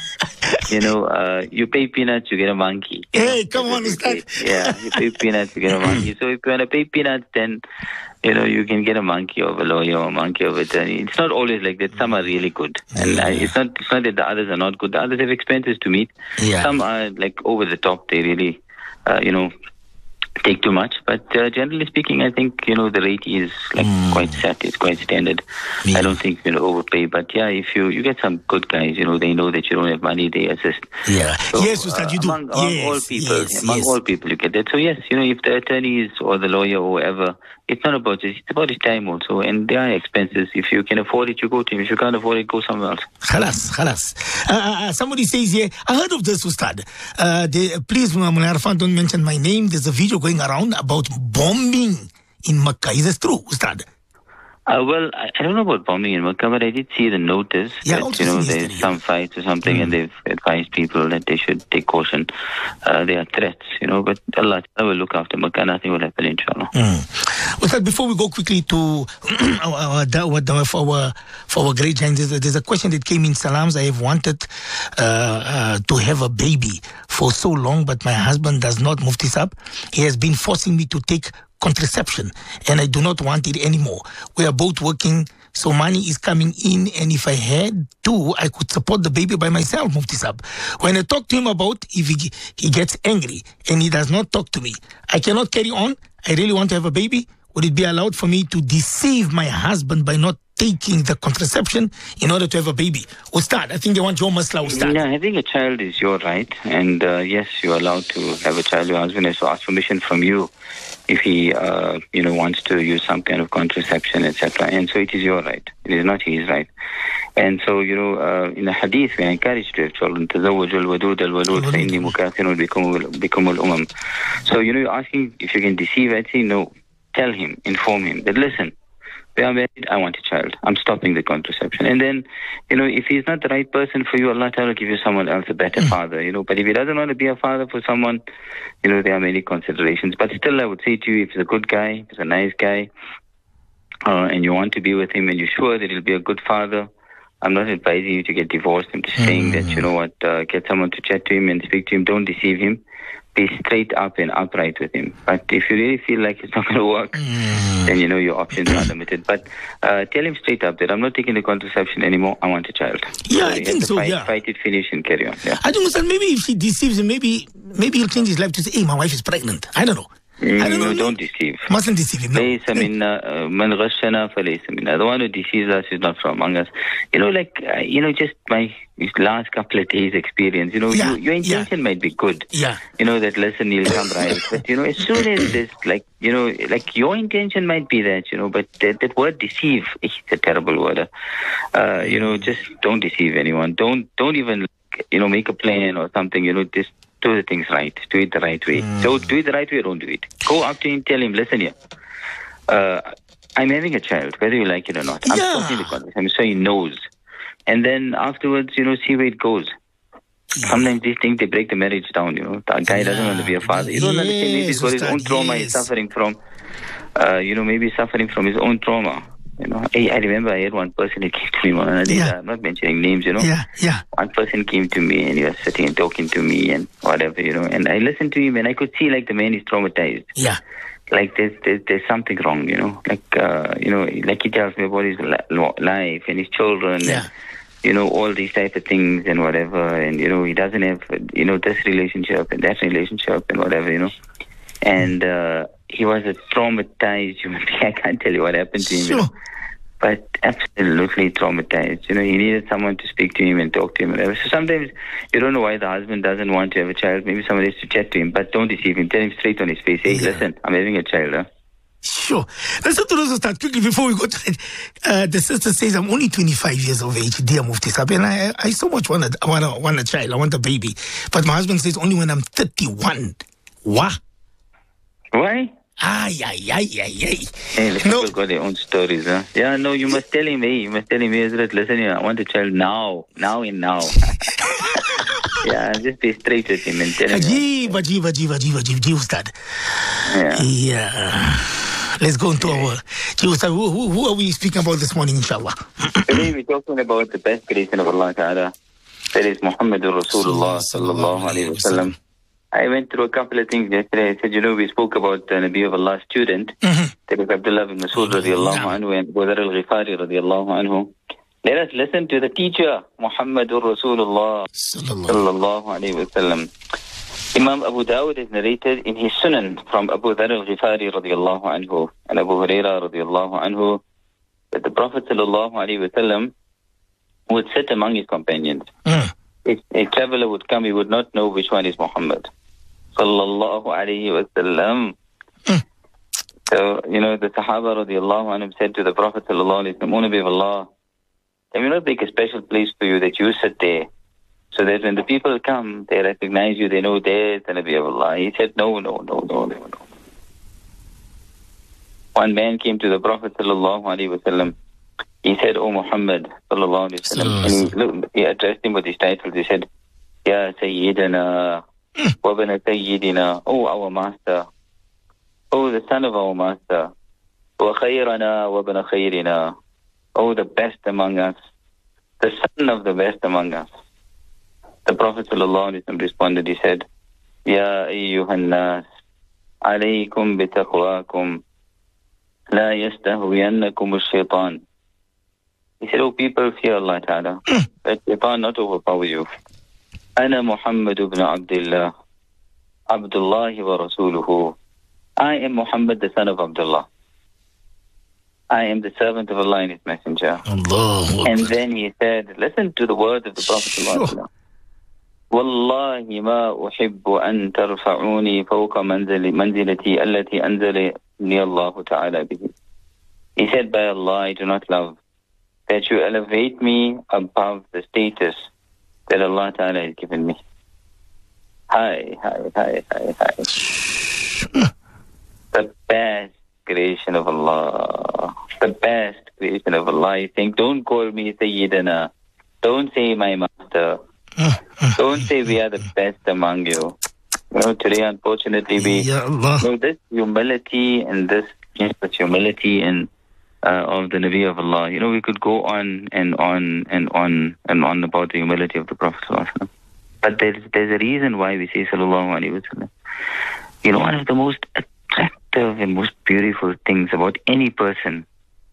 you pay peanuts, you get a monkey. Hey, come on, Ustad. Yeah, you pay peanuts, you get a monkey. So if you want to pay peanuts, then, you can get a monkey of a lawyer or a monkey of an attorney. It's not always like that. Some are really good. And it's not that the others are not good. The others have expenses to meet. Yeah. Some are like over the top. They really, take too much, but generally speaking, I think the rate is quite set. It's quite standard. I don't think overpay. But if you get some good guys, they know that you don't have money, they assist. Yeah. So, yes, Ustad, you do. Among all people, all people, you get that. So yes, if the attorney is or the lawyer or whoever, it's not about this. It's about his time also, and there are expenses. If you can afford it, you go to him. If you can't afford it, go somewhere else. Khalas. Somebody says here, I heard of this, Ustad. Please, Mullah Arfan, don't mention my name. There's a video going around about bombing in Makkah. Is this true, Ustad? Well, I don't know about bombing in Makkah, but I did see the notice that, there's some fights or something, and they've advised people that they should take caution. There are threats, but Allah will look after Makkah. Nothing will happen, inshallah. Well, before we go quickly to for our great giants, there's a question that came in Salams. I have wanted to have a baby for so long, but my husband does not move this up. He has been forcing me to take contraception, and I do not want it anymore. We are both working, so money is coming in, and if I had to, I could support the baby by myself, move this up. When I talk to him about if he gets angry and he does not talk to me, I cannot carry on. I really want to have a baby. Would it be allowed for me to deceive my husband by not taking the contraception in order to have a baby? Ustad, I think they want your masla, Ustad. Yeah, having a child is your right, and yes, you're allowed to have a child. Your husband has to ask permission from you if he, wants to use some kind of contraception, etc. And so it is your right. It is not his right. And so, in the hadith, we are encouraged to have children. تزوج الودود الولود فإني مكاثر بكم الأمم. So, you're asking if you can deceive. I'd say no. Tell him, inform him that, listen, we are married, I want a child. I'm stopping the contraception. And then, if he's not the right person for you, Allah Ta'ala will give you someone else, a better father, But if he doesn't want to be a father for someone, there are many considerations. But still, I would say to you, if he's a good guy, if he's a nice guy, and you want to be with him and you're sure that he'll be a good father, I'm not advising you to get divorced. I'm just saying that, get someone to chat to him and speak to him. Don't deceive him. Be straight up and upright with him. But if you really feel like it's not going to work, then your options are limited. But tell him straight up that I'm not taking the contraception anymore. I want a child. Yeah, I think so. Fight it, finish, and carry on. Yeah. I think that maybe if she deceives him, maybe he'll change his life to say, "Hey, my wife is pregnant." I don't know. Don't deceive. Mustn't deceive him. The one who deceives us is not from among us. Just my last couple of days' experience. Your intention might be good. Yeah. That lesson you'll come right. But as soon as this, your intention might be that. But that word deceive, it's a terrible word. Just don't deceive anyone. Don't even make a plan or something. Just do the things right. Do it the right way. So do it the right way or don't do it. Go up to him, tell him, listen here. I'm having a child, whether you like it or not. I'm talking the conversation, so he knows. And then afterwards, see where it goes. Sometimes these things, they break the marriage down, The guy doesn't want to be a father. You don't understand. Maybe it's his own trauma he's suffering from. Maybe suffering from his own trauma. I remember I had one person who came to me, I'm not mentioning names, One person came to me and he was sitting and talking to me and whatever, and I listened to him and I could see like the man is traumatized. Yeah. Like there's something wrong, like he tells me about his life and his children and, all these type of things and whatever, and, he doesn't have, this relationship and that relationship and whatever, and, he was a traumatized human being. I can't tell you what happened to him. Sure. But absolutely traumatized. He needed someone to speak to him and talk to him. Whatever. So sometimes you don't know why the husband doesn't want to have a child. Maybe somebody has to chat to him, but don't deceive him. Tell him straight on his face, hey, listen, I'm having a child. Huh? Sure. Let's start quickly before we go to it. The sister says, I'm only 25 years of age, dear Mufti Sahib, and I so much want a child. I want a baby. But my husband says only when I'm 31. Why? Why? Ay. Hey, people got their own stories, huh? Yeah, no, you must tell him, listen here, I want a child now. Yeah, just be straight with him and tell him. Ajib, Ustad. Yeah. Let's go into our... Ustad, who are we speaking about this morning, inshallah? Today we're talking about the best creation of Allah Ta'ala. That is Muhammadur Rasulullah Sallallahu Alaihi Wasallam. I went through a couple of things yesterday. I said, we spoke about the Nabi of Allah's student, that is Abdullah bin Mas'ud radiallahu anhu and Abu Dharr al-Ghifari radiallahu anhu. Let us listen to the teacher, Muhammadur Rasulullah sallallahu alayhi wa sallam. Imam Abu Dawud has narrated in his Sunan from Abu Dharr al-Ghifari radiallahu anhu and Abu Hurairah radiallahu anhu that the Prophet sallallahu alayhi wa sallam would sit among his companions. If a traveler would come, he would not know which one is Muhammad. Sallallahu alayhi wa sallam. So, the Sahaba radiallahu anhum said to the Prophet sallallahu alayhi wa sallam, O Nabi of Allah, can we not make a special place for you that you sit there, so that when the people come, they recognize you, they know there's the Nabi of Allah. He said, no. One man came to the Prophet sallallahu alaihi wasallam. He said, "O Muhammad sallallahu alaihi wasallam," and he addressed him with his titles. He said, "Ya Sayyidina wa bana Sayyidina, O our master, O the son of our master, wa khayrana wa bana khayrina, O the best among us, the son of the best among us." The Prophet sallallahu alaihi wasallam responded. He said, "Ya ayyuhan nas, alaykum bitaqwakum, la yastahwiyannakum ash-shaytan." He said, "O people, fear Allah Ta'ala. Let shaitan not overpower you. Ana Muhammad ibn Abdullah, Abdullah wa Rasuluhu. I am Muhammad, the son of Abdullah. I am the servant of Allah and His messenger." And then he said, listen to the words of the Prophet sallallahu alaihi wasallam. والله ما أحب أن ترفعوني فوق منزلتي التي أنزلني الله تعالى به. He said, by Allah, I do not love that you elevate me above the status that Allah Ta'ala has given me. Hi. The best creation of Allah. The best creation of Allah. I think, don't call me Sayyidina. Don't say my master. Don't say we are the best among you. You know, today, unfortunately, this humility and this humility and of the Nabi of Allah. You know, we could go on and on and on and on about the humility of the Prophet sallallahu alaihi wasallam. But there's a reason why we say sallallahu alaihi wasallam. You know, one of the most attractive and most beautiful things about any person,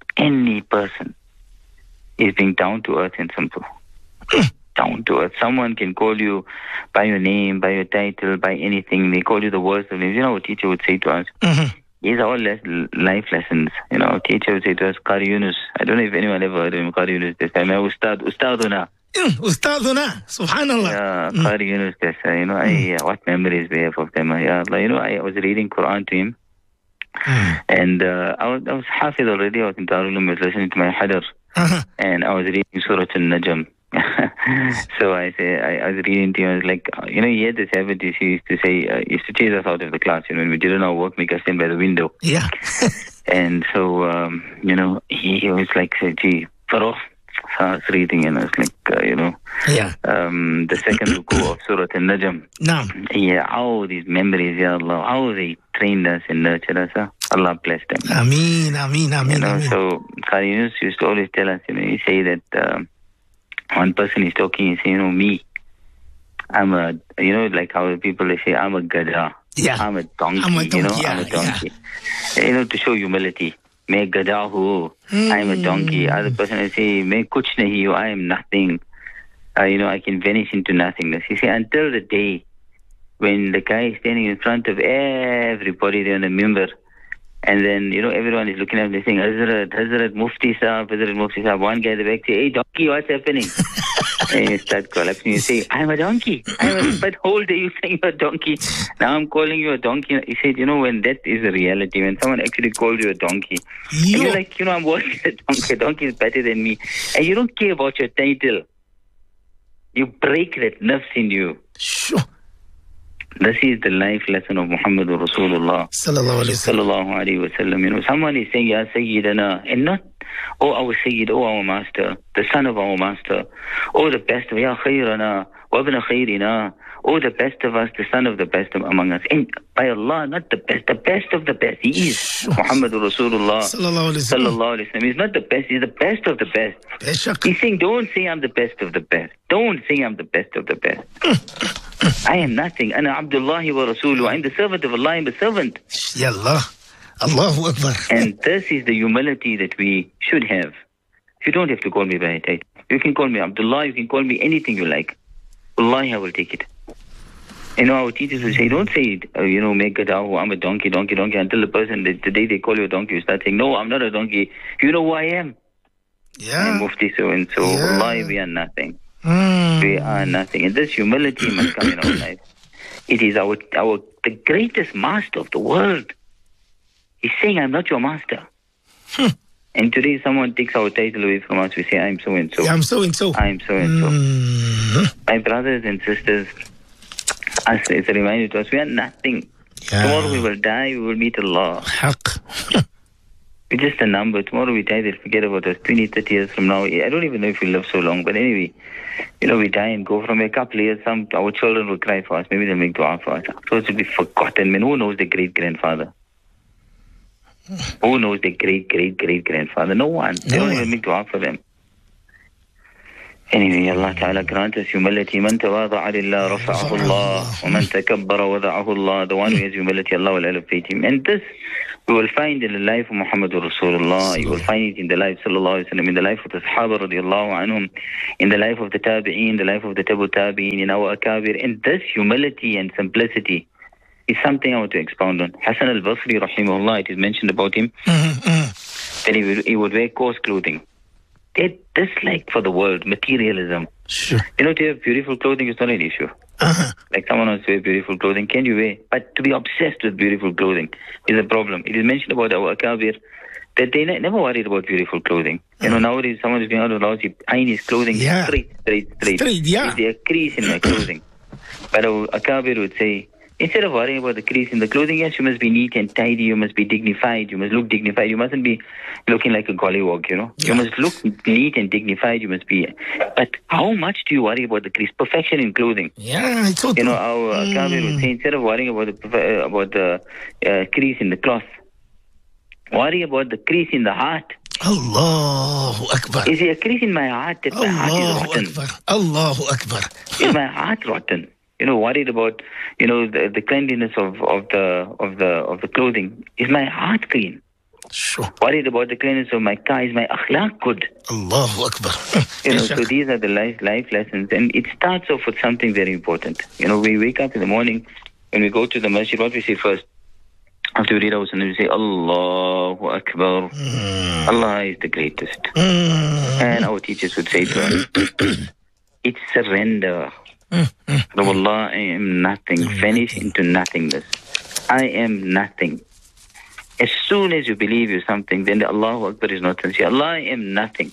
is being down to earth and simple. Down to earth. Someone can call you by your name, by your title, by anything. They call you the worst of names. You know what teacher would say to us? These are all life lessons. You know, our teacher would say to us, Qari Yunus. I don't know if anyone ever heard of him, Qari Yunus. They say, Ustaduna. Ustaduna, subhanallah. Yeah, Qari Yunus. You know, what memories we have of them. Yeah, you know, I was reading Quran to him. And I was Hafiz already. I was in Darul Uloom. I was listening to my Hadar. And I was reading Surah Al-Najm. So I was reading to him. I was like, you know, he had this habit. He used to say, he used to chase us out of the class. You know, when we didn't know work, make us stand by the window. Yeah. And so, you know, he was like, gee, Farokh. So I was reading, and I was like, you know, the second ruku of Surah Al-Najm. No. Yeah, all these memories, Ya Allah, how they trained us and nurtured us. Allah bless them. Ameen. You know, so Qari Yunus used to always tell us, you know, he say that one person is talking, he say, you know, me, I'm a, you know, like how people they say, I'm a gada. Yeah. I'm a donkey, I'm a donkey. You know, to show humility. Main gada hu, I am a donkey. Other person will say, main kuch nahi hu, I am nothing. You know, I can vanish into nothingness. You see, until the day when the guy is standing in front of everybody there on the minbar, and then, you know, everyone is looking at him, they're saying, Hazrat Mufti Sahab. One guy at the back say, hey, donkey, what's happening? And you start collapsing. You say, I'm a donkey. But whole day you saying you're a donkey. Now I'm calling you a donkey. He said, you know, when that is the reality, when someone actually calls you a donkey, and you're like, you know, I'm worse than a donkey. A donkey is better than me. And you don't care about your title. You break that nerves in you. Sure. This is the life lesson of Muhammadur Rasulullah sallallahu alaihi wasallam. You know, someone is saying, Ya Sayyidana, and not, oh our Sayyid, oh our master, the son of our master, oh the best of, Ya Khayrana, wa ibn Khayrina, oh the best of us, the son of the best among us. And by Allah, not the best of the best. He is Muhammadur Rasulullah sallallahu alaihi wasallam. He's not the best, he's the best of the best. He's saying, don't say I'm the best of the best. Don't say I'm the best of the best. I am nothing. Ana Abdullahi wa Rasuluhu. I am the servant of Allah. I am the servant. Ya Allah. Allahu Akbar. And this is the humility that we should have. You don't have to call me by a title. You can call me Abdullah. You can call me anything you like. Wallahi, I will take it. You know, our teachers will say, don't say it, you know, make it out, I'm a donkey, until the person, the day they call you a donkey, you start saying, no, I'm not a donkey. You know who I am? Yeah. I am Mufti so-and-so. Wallahi, we are nothing. We are nothing. And this humility must come in our life. It is the greatest master of the world. He's saying, I'm not your master. And today someone takes our title away from us. We say, I'm so-and-so. Yeah, I'm so-and-so. I'm so-and-so. My brothers and sisters, it's a reminder to us, we are nothing. Yeah. Tomorrow we will die, we will meet Allah. We're just a number. Tomorrow we die, they'll forget about us 20, 30 years from now. I don't even know if we live so long. But anyway, we die and go from a couple of years. Our children will cry for us. Maybe they'll make dua for us. Afterwards, it'll be forgotten. Who knows their great-grandfather? Who knows their great-great-great-grandfather? No one. They don't even make dua for them. Anyway, Allah Ta'ala grant us humility. Man tawada'a lillah rafa'ahu Allah. Wa man takabbara wada'ahu Allah. The one who has humility, Allah will elevate him. And this we will find in the life of Muhammadur Rasulullah. You will find it in the life, sallallahu alayhi wa sallam, in the life of the Sahaba radiallahu anhum, in the life of the Tabi'een, the life of the Tabu Tabi'een, in our Akabir. And this humility and simplicity is something I want to expound on. Hassan al-Basri, rahimahullah, it is mentioned about him that he would wear coarse clothing. They dislike for the world materialism. Sure. To have beautiful clothing is not an issue. Like someone wants to wear beautiful clothing, can you wear? But to be obsessed with beautiful clothing is a problem. It is mentioned about our Akabir that they never worried about beautiful clothing. Nowadays someone is being out of the house, he iron his clothing straight. Yeah. Is there a crease in my clothing? But our Akabir would say, instead of worrying about the crease in the clothing, yes, you must be neat and tidy, you must be dignified, you must look dignified, you mustn't be looking like a gollywog, Yeah. You must look neat and dignified, you must be. But how much do you worry about the crease? Perfection in clothing. Yeah, it's so true. Our Kabir would say, instead of worrying about the crease in the cloth, worry about the crease in the heart. Allahu Akbar. Is there a crease in my heart that my heart is rotten? Allahu Akbar. Is my heart rotten? Worried about, the cleanliness of the clothing. Is my heart clean? Sure. Worried about the cleanliness of my car. Is my akhlaq good? Allahu Akbar. So these are the life lessons. And it starts off with something very important. We wake up in the morning, when we go to the masjid, what we say first? After we read our sunnah, we say, Allahu Akbar. Allah is the greatest. And our teachers would say to us, it's surrender. Wallah, I am nothing. Vanish into nothingness. I am nothing. As soon as you believe you're something, then the Allahu Akbar is not sincere. Allah, I am nothing.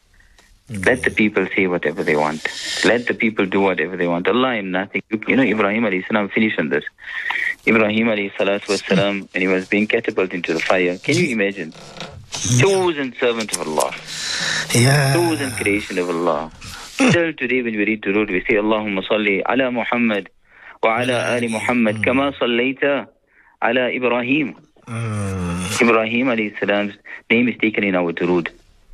Let the people say whatever they want. Let the people do whatever they want. Allah, I am nothing. Ibrahim alayhi salam, finish on this. Ibrahim alayhi salatu was salam, when he was being catapulted into the fire. Can you imagine? Chosen servant of Allah. Chosen creation of Allah. Still today when we read Durood, we say, Allahumma salli ala Muhammad wa ala ali Muhammad kama sallaita ala Ibrahim. Ibrahim alayhi salam's name is taken in our Durood.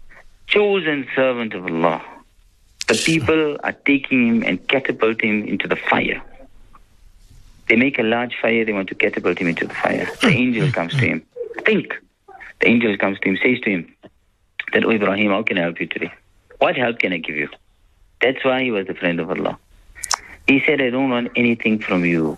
Chosen servant of Allah. The people are taking him and catapulting him into the fire. They make a large fire, they want to catapult him into the fire. The angel comes to him. Think. The angel comes to him, says to him that, oh Ibrahim, how can I help you today? What help can I give you? That's why he was the friend of Allah. He said, I don't want anything from you.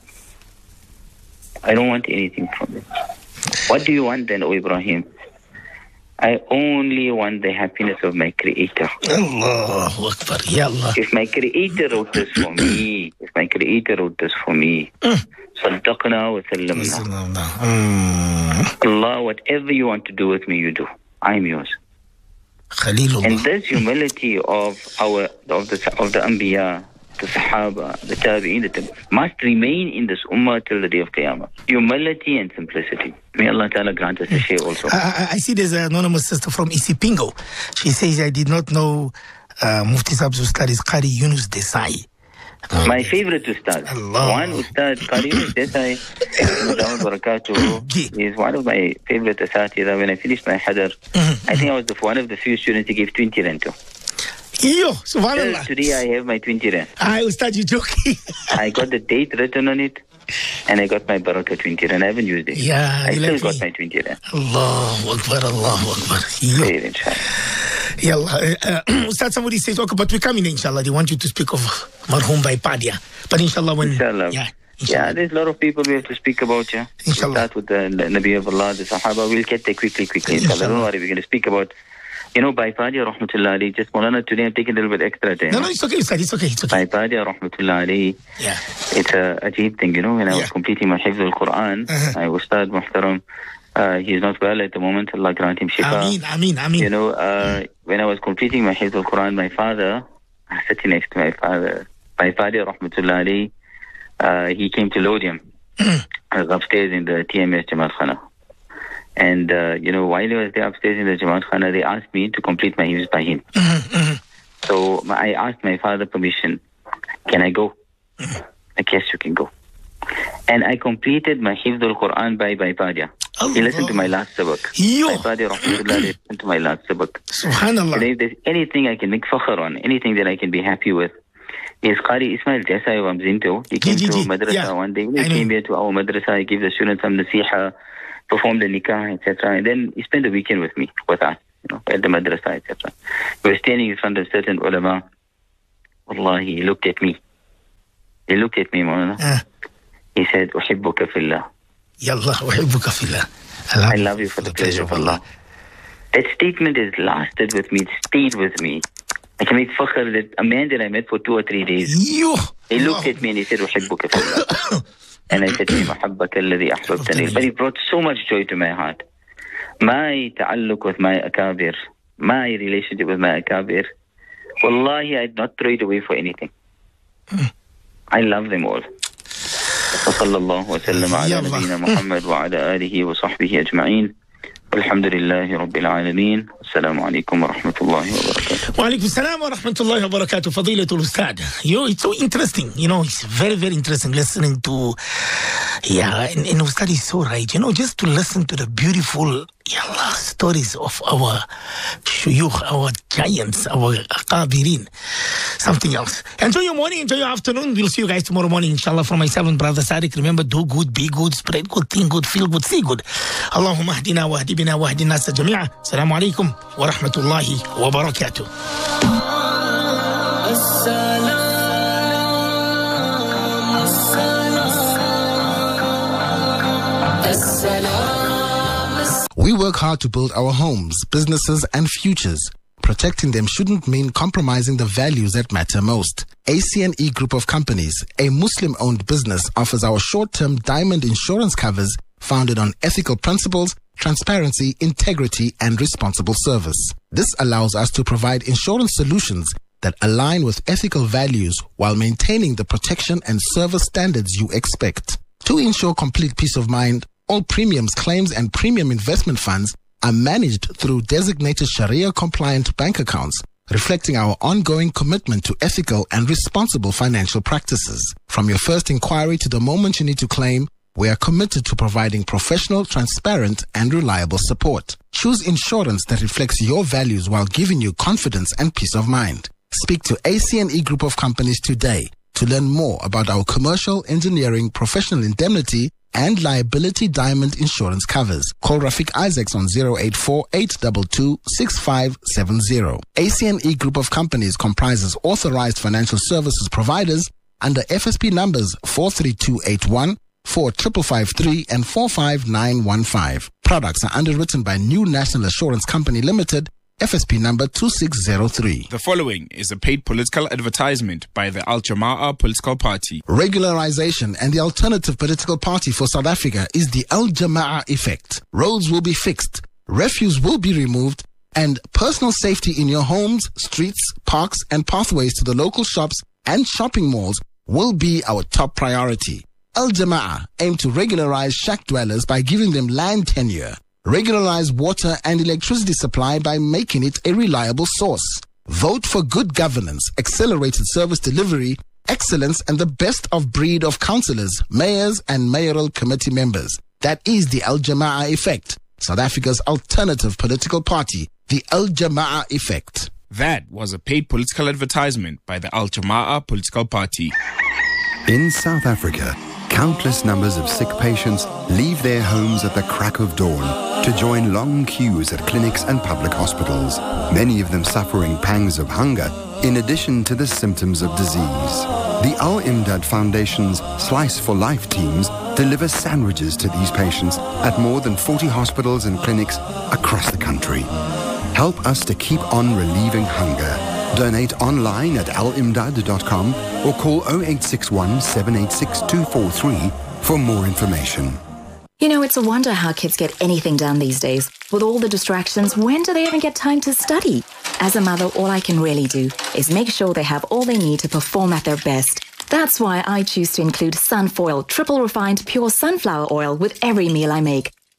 I don't want anything from you. What do you want then, O Ibrahim? I only want the happiness of my Creator. Allahu Akbar, Ya Allah. If my Creator wrote this for me, Saddaqna wa sallamna. Allah, whatever you want to do with me, you do. I'm yours. Khalilullah. And this humility of the Anbiya, the Sahaba, the Tabi'een, must remain in this Ummah till the day of Qiyamah. Humility and simplicity. May Allah Ta'ala grant us a share also. I see there's an anonymous sister from Isipingo. She says, I did not know Mufti Sab's Ustad is Qari Yunus Desai. My favorite Ustad. One Ustad, Qari Yunus Desai, is one of my favorite Asatira. When I finished my Hadar, I think I was one of the few students he gave 20 rand to. Yo, subhanallah. Today I have my 20 rand. Ustad, you joking? I got the date written on it, and I got my Barakah 20 rand. I haven't used it. Yeah, I still got my 20 rand. Allahu Akbar, Allahu Akbar. Very inshallah. Ustad, somebody says, okay, but we're coming, inshallah. They want you to speak of Marhum by Padia. But inshallah, when... Inshallah. Yeah, there's a lot of people we have to speak about, yeah. Inshallah. We'll start with the Nabi of Allah, the Sahaba. We'll get there quickly. Inshallah. Don't worry, we're going to speak about... by Padia Rahmatullah Ali, just Maulana, today I'm taking a little bit extra time. No, it's okay, Ustad, it's okay. By Padia Rahmatullah Ali, it's a ajeeb thing, when I was completing my Hifz al-Quran, I was Ustad Muhtaram, he's not well at the moment, Allah grant him shifa. Ameen. When I was completing my Hifz al-Quran, my father, I was sitting next to my father, by Padia Rahmatullah Ali, he came to Lodium. I was upstairs in the TMS Jamal Khana. And, while I was there upstairs in the Jamaat Khana, they asked me to complete my hifz by him. So I asked my father permission. Can I go? I guess you can go. And I completed my hifz al-Quran by Padia. He listened to my last sabak. My Padia, rahmatullah, listened to my last sabak. Subhanallah. And if there's anything I can make fakhr on, anything that I can be happy with, is Qari Ismail Jasai wa Mzinto. He came to madrasa one day. He came here to our madrasa. He gave the students some nasiha, performed the nikah, etc. And then he spent the weekend with us, at the madrasa, etc. We were standing in front of certain ulama. Wallahi, he looked at me. Maulana. He said, "Uhibbuka fillah." Yallah, uhibbuka fillah. I love you for the pleasure of Allah. That statement has lasted with me. It stayed with me. I can make fakhr that a man that I met for 2 or 3 days. He looked at me and he said, "Uhibbuka fillah." And I said to him, "Ahabbaka alladhi ahbabtani." But he brought so much joy to my heart. My ta'alluq with my akabir, my relationship with my akabir, wallahi, I'd not throw it away for anything. I love them all. وصلى الله وسلم على نبينا محمد وعلى آله وصحبه أجمعين. والحمد لله رب العالمين. السلام عليكم ورحمة الله وبركاته. وعليكم السلام ورحمة الله وبركاته. فضيلة الأستاذ. It's so interesting. It's very, very interesting listening to, and Ustad is so right. Just to listen to the beautiful stories of our shuyukh, our giants, our akabirin. Something else. Enjoy your morning, enjoy your afternoon. We'll see you guys tomorrow morning, inshallah, from my 7th brother Sadiq. Remember, do good, be good, spread good, think good, feel good, see good. Allahumma ahdina wa ahdi bina wa ahdi nasa jami'a. Assalamu alaikum wa rahmatullahi wa barakatuh. We work hard to build our homes, businesses, and futures. Protecting them shouldn't mean compromising the values that matter most. ACNE Group of Companies, a Muslim-owned business, offers our short-term diamond insurance covers founded on ethical principles, transparency, integrity, and responsible service. This allows us to provide insurance solutions that align with ethical values while maintaining the protection and service standards you expect. To ensure complete peace of mind, all premiums, claims, and premium investment funds are managed through designated Sharia-compliant bank accounts, reflecting our ongoing commitment to ethical and responsible financial practices. From your first inquiry to the moment you need to claim, we are committed to providing professional, transparent, and reliable support. Choose insurance that reflects your values while giving you confidence and peace of mind. Speak to ACNE Group of Companies today to learn more about our commercial, engineering, professional indemnity, and liability diamond insurance covers. Call Rafiq Isaacs on 084-822-6570. ACNE Group of Companies comprises authorized financial services providers under FSP numbers 43281, 4553, and 45915. Products are underwritten by New National Assurance Company Limited, FSP number 2603. The following is a paid political advertisement by the Al Jama'ah political party. Regularization and the alternative political party for South Africa is the Al Jama'ah effect. Roads will be fixed, refuse will be removed, and personal safety in your homes, streets, parks, and pathways to the local shops and shopping malls will be our top priority. Al Jama'ah aim to regularize shack dwellers by giving them land tenure. Regularize water and electricity supply by making it a reliable source. Vote for good governance, accelerated service delivery, excellence, and the best of breed of councillors, mayors, and mayoral committee members. That is the Al Jama'ah effect. South Africa's alternative political party, the Al Jama'ah effect. That was a paid political advertisement by the Al Jama'ah political party. In South Africa, countless numbers of sick patients leave their homes at the crack of dawn to join long queues at clinics and public hospitals, many of them suffering pangs of hunger in addition to the symptoms of disease. The Al Imdad Foundation's Slice for Life teams deliver sandwiches to these patients at more than 40 hospitals and clinics across the country. Help us to keep on relieving hunger. Donate online at alimdad.com or call 0861 786 243 for more information. You know, it's a wonder how kids get anything done these days. With all the distractions, when do they even get time to study? As a mother, all I can really do is make sure they have all they need to perform at their best. That's why I choose to include Sunfoil Triple Refined Pure Sunflower Oil with every meal I make.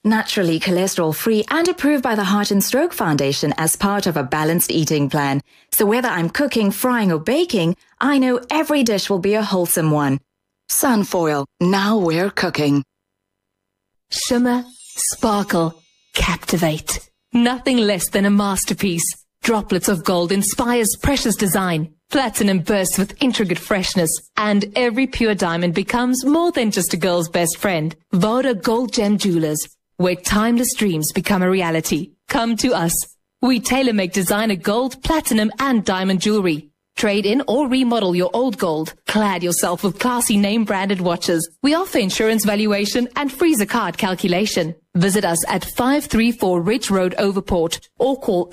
naturally cholesterol-free and approved by the Heart and Stroke Foundation as part of a balanced eating plan. So whether I'm cooking, frying or baking, I know every dish will be a wholesome one. Sunfoil, now we're cooking. Shimmer, sparkle, captivate. Nothing less than a masterpiece. Droplets of gold inspires precious design. Platinum bursts with intricate freshness. And every pure diamond becomes more than just a girl's best friend. Voda Gold Gem Jewelers, where timeless dreams become a reality. Come to us. We tailor-make designer gold, platinum and diamond jewelry. Trade in or remodel your old gold. Clad yourself with classy name-branded watches. We offer insurance valuation and free zakat calculation. Visit us at 534 Ridge Road, Overport, or call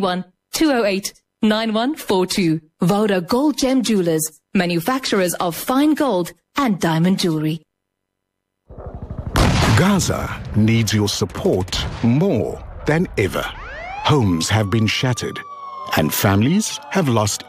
031-208-9142. Voda Gold Gem Jewelers, manufacturers of fine gold and diamond jewelry. Gaza needs your support more than ever. Homes have been shattered and families have lost